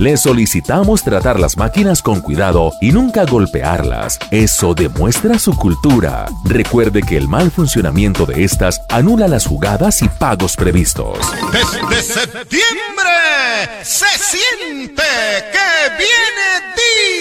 Le solicitamos tratar las máquinas con cuidado y nunca golpearlas. Eso demuestra su cultura. Recuerde que el mal funcionamiento de estas anula las jugadas y pagos previstos. Desde septiembre se siente que viene